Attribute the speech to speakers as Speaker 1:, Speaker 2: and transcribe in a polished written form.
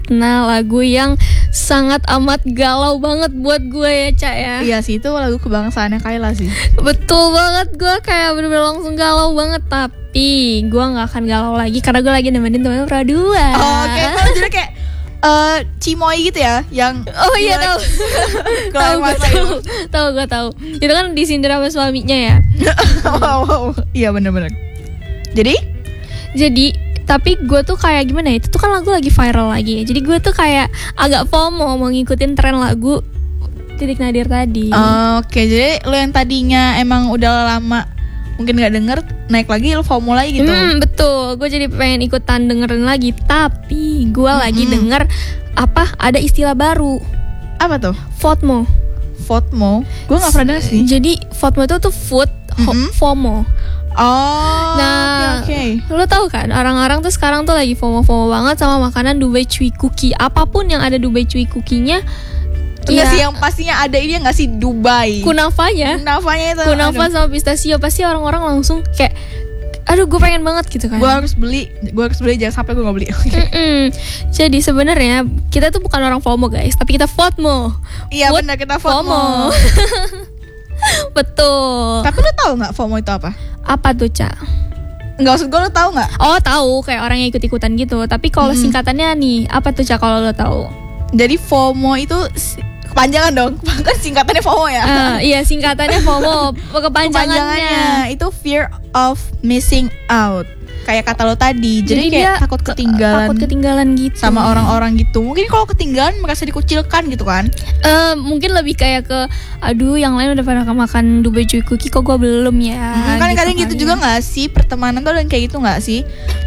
Speaker 1: Fitnah, lagu yang sangat amat galau banget buat gue ya Cak ya.
Speaker 2: Iya sih, itu lagu kebangsaannya Kayla sih.
Speaker 1: Betul banget, gue kayak bener-bener langsung galau banget. Tapi gue gak akan galau lagi karena gue lagi nemenin temen berdua.
Speaker 2: Oh, oke, kalau jadi kayak Cimoy gitu ya, yang
Speaker 1: oh iya tahu. Gue tahu. Itu kan disindir sama suaminya ya.
Speaker 2: Wow, iya benar-benar. Jadi
Speaker 1: tapi gue tuh kayak gimana ya, itu tuh kan lagu lagi viral lagi ya. Jadi gue tuh kayak agak FOMO mau ngikutin tren lagu Titik Nadir tadi.
Speaker 2: Oke, jadi lo yang tadinya emang udah lama mungkin gak denger, naik lagi lo FOMO lagi gitu.
Speaker 1: Betul, gue jadi pengen ikutan dengerin lagi. Tapi gue lagi denger ada istilah baru.
Speaker 2: Apa tuh?
Speaker 1: FOTMO.
Speaker 2: Gue gak pernah denger sih.
Speaker 1: Jadi FOTMO itu tuh food, FOMO.
Speaker 2: Oh, okay.
Speaker 1: Lo tahu kan orang-orang tuh sekarang tuh lagi FOMO banget sama makanan Dubai Chewy Cookie. Apapun yang ada Dubai Chewy Cookie-nya.
Speaker 2: Enggak sih, yang pastinya ada ini nggak sih Dubai.
Speaker 1: Kunafanya itu. Kunafa sama pistachio pasti orang-orang langsung kayak, aduh gue pengen banget gitu kan.
Speaker 2: Gue harus beli jangan sampai gue nggak beli.
Speaker 1: Jadi sebenarnya kita tuh bukan orang FOMO guys, tapi kita FOTMO.
Speaker 2: Iya benar, kita FOMO.
Speaker 1: Betul.
Speaker 2: Tapi lo tahu nggak FOMO itu apa?
Speaker 1: Apa tuh Ca?
Speaker 2: Nggak, maksud gue lo tahu nggak?
Speaker 1: Oh tahu, kayak orang yang ikut-ikutan gitu. Tapi kalau singkatannya nih, apa tuh Ca kalau lo tahu?
Speaker 2: Jadi FOMO itu kepanjangan dong, kan singkatannya FOMO ya?
Speaker 1: Iya singkatannya FOMO. Kepanjangannya
Speaker 2: itu fear of missing out. Kayak kata lo tadi, jadi kayak takut ketinggalan
Speaker 1: gitu
Speaker 2: sama orang-orang gitu. Mungkin kalau ketinggalan merasa dikucilkan gitu kan?
Speaker 1: Mungkin lebih kayak ke, aduh yang lain udah pada makan Dubai Chewy Cookie kok gue belum ya.
Speaker 2: Kan kadang gitu juga nggak sih, pertemanan tuh dan kayak gitu nggak sih?